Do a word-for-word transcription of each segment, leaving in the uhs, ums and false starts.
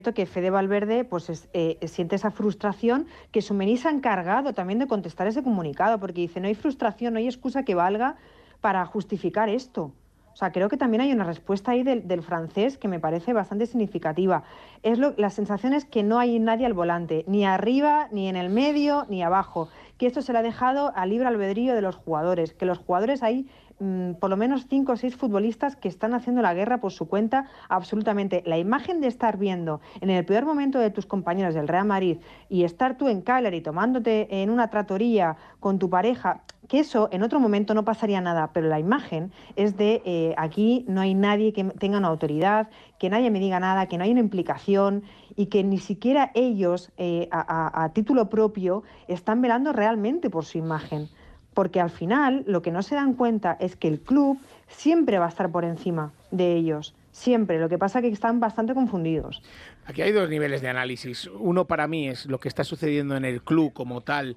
que Fede Valverde pues es, eh, siente esa frustración, que Tchouaméni se ha encargado también de contestar ese comunicado, porque dice, no hay frustración, no hay excusa que valga para justificar esto. O sea, creo que también hay una respuesta ahí del, del francés que me parece bastante significativa. Es lo, la sensación es que no hay nadie al volante, ni arriba, ni en el medio, ni abajo, que esto se le ha dejado al libre albedrío de los jugadores, que los jugadores hay mmm, por lo menos cinco o seis futbolistas que están haciendo la guerra por su cuenta absolutamente. La imagen de estar viendo en el peor momento de tus compañeros del Real Madrid y estar tú en Cagliari tomándote en una trattoria con tu pareja, que eso en otro momento no pasaría nada, pero la imagen es de eh, aquí no hay nadie que tenga una autoridad, que nadie me diga nada, que no hay una implicación y que ni siquiera ellos eh, a, a, a título propio están velando realmente por su imagen. Porque al final lo que no se dan cuenta es que el club siempre va a estar por encima de ellos, siempre. Lo que pasa es que están bastante confundidos. Aquí hay dos niveles de análisis. Uno para mí es lo que está sucediendo en el club como tal,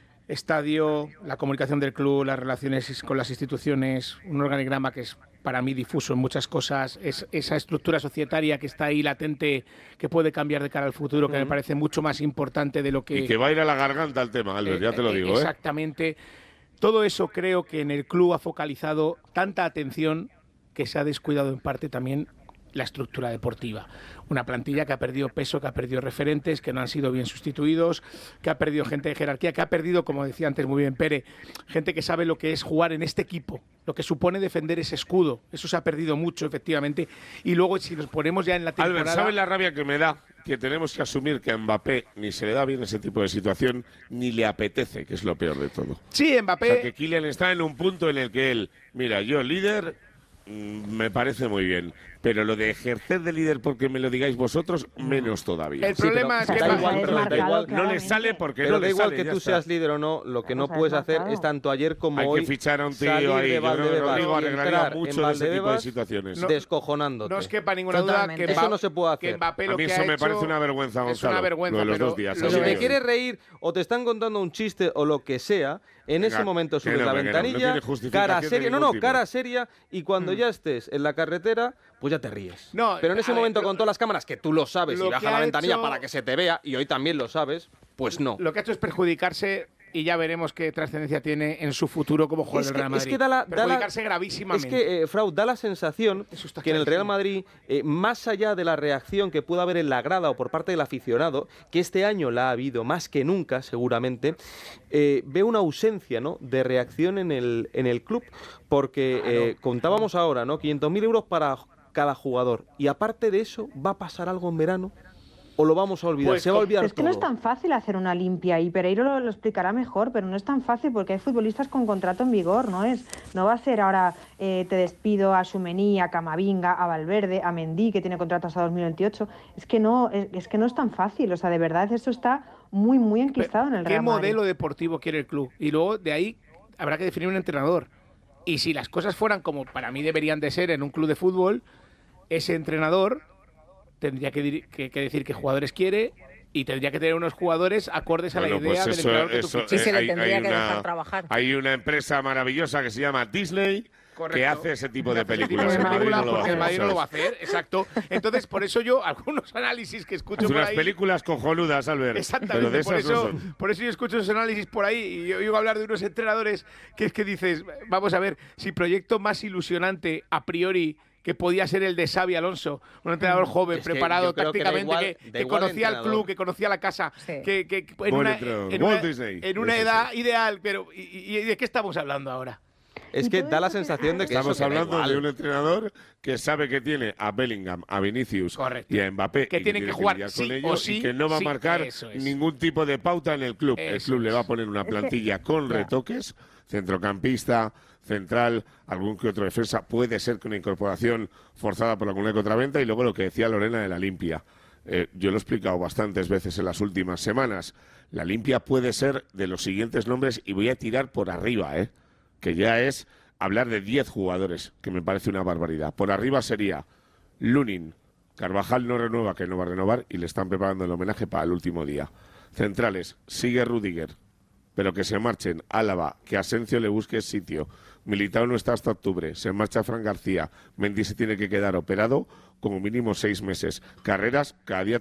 estadio, la comunicación del club, las relaciones con las instituciones, un organigrama que es para mí difuso en muchas cosas, es esa estructura societaria que está ahí latente, que puede cambiar de cara al futuro, que mm. me parece mucho más importante de lo que... Y que va a ir a la garganta el tema, Albert, eh, ya te lo digo. Exactamente. ¿eh? Todo eso creo que en el club ha focalizado tanta atención que se ha descuidado en parte también la estructura deportiva. Una plantilla que ha perdido peso, que ha perdido referentes, que no han sido bien sustituidos, que ha perdido gente de jerarquía, que ha perdido, como decía antes muy bien Pere, gente que sabe lo que es jugar en este equipo, lo que supone defender ese escudo. Eso se ha perdido mucho, efectivamente. Y luego, si nos ponemos ya en la temporada... Albert, ¿sabes la rabia que me da? Que tenemos que asumir que a Mbappé ni se le da bien ese tipo de situación, ni le apetece, que es lo peor de todo. Sí, Mbappé... O sea, que Kylian está en un punto en el que él, mira, yo líder, mmm, me parece muy bien, pero lo de ejercer de líder porque me lo digáis vosotros, menos todavía. El problema sí, es que da igual, pero da igual, no le sale porque pero no da le igual sale, que tú está. seas líder o no, lo que no puedes hacer es tanto ayer como Hay hoy. Hay que fichar a un tío ahí. De Yo creo que Rodrigo arreglaría en mucho de ese tipo de situaciones. No, descojonándote. No es que para ninguna duda que eso no se puede hacer. Que Mbappé lo a mí que eso ha me hecho parece una vergüenza, Gonzalo. Es una vergüenza, lo de los pero dos días. Si te quieres reír o te están contando un chiste o lo que sea, en Venga, ese momento subes no, la no, ventanilla, no cara seria, no, no, tipo. cara seria, y cuando mm. ya estés en la carretera, pues ya te ríes. No, pero en ese momento ver, con todas las cámaras, que tú lo sabes lo y baja la ventanilla hecho... para que se te vea, y hoy también lo sabes, pues no. Lo que ha hecho es perjudicarse y ya veremos qué trascendencia tiene en su futuro como jugador es del que, Real Madrid. Es que da la, perjudicarse da la, gravísimamente. Es que, eh, Frau, da la sensación que en el Real Madrid, eh, más allá de la reacción que pueda haber en la grada o por parte del aficionado, que este año la ha habido más que nunca, seguramente, eh, ve una ausencia, ¿no?, de reacción en el, en el club, porque claro, eh, contábamos claro. ahora, ¿no?, quinientos mil euros para cada jugador, y aparte de eso, ¿va a pasar algo en verano? ¿O lo vamos a olvidar? Pues, ¿Se va a olvidar es que todo? no es tan fácil hacer una limpia y Pereiro lo, lo explicará mejor, pero no es tan fácil porque hay futbolistas con contrato en vigor, no es, no va a ser ahora eh, te despido a Tchouaméni, a Camavinga, a Valverde, a Mendy, que tiene contrato hasta dos mil veintiocho. Es que no, es, es que no es tan fácil, o sea, de verdad eso está muy, muy enquistado en el Real Madrid. ¿Qué modelo deportivo quiere el club? Y luego de ahí habrá que definir un entrenador. Y si las cosas fueran como para mí deberían de ser en un club de fútbol, ese entrenador tendría que, que, que decir qué jugadores quiere y tendría que tener unos jugadores acordes a bueno, la idea pues eso, del entrenador que eso, tú Sí, se eh, le hay, tendría hay que una, dejar trabajar. Hay una empresa maravillosa que se llama Disney. Correcto. Que hace ese tipo de películas. Ese tipo de películas el porque el Madrid no lo va a hacer. hacer, exacto. Entonces, por eso yo, algunos análisis que escucho Hace por unas ahí... películas cojonudas, Albert. Exactamente, pero de por, esas eso, no son. por eso yo escucho esos análisis por ahí y yo oigo hablar de unos entrenadores que es que dices, vamos a ver, si proyecto más ilusionante a priori que podía ser el de Xabi Alonso, un entrenador joven, es que preparado tácticamente, que, que, igual, que conocía el club, que conocía la casa, sí. que, que en Buen una, entrenador, en Walt una, Disney. en una Eso edad sí. ideal, pero ¿y, y de qué estamos hablando ahora? Es que da la sensación de que estamos eso hablando igual. de un entrenador que sabe que tiene a Bellingham, a Vinicius Correcto. y a Mbappé que y tienen que, que jugar lidiar sí con ellos o sí y que no va sí, a marcar es. ningún tipo de pauta en el club. Eso el club es. le va a poner una plantilla con Ya. retoques, centrocampista, central, algún que otro defensa, puede ser que una incorporación forzada por alguna que otra venta y luego lo que decía Lorena de la limpia. Eh, yo lo he explicado bastantes veces en las últimas semanas. La limpia puede ser de los siguientes nombres y voy a tirar por arriba, ¿eh? Que ya es hablar de diez jugadores, que me parece una barbaridad. Por arriba sería Lunin, Carvajal no renueva, que no va a renovar, y le están preparando el homenaje para el último día. Centrales, sigue Rudiger, pero que se marchen Álava, que Asensio le busque sitio. Militao no está hasta octubre, se marcha Fran García, Mendy se tiene que quedar operado como mínimo seis meses. Carreras, cada día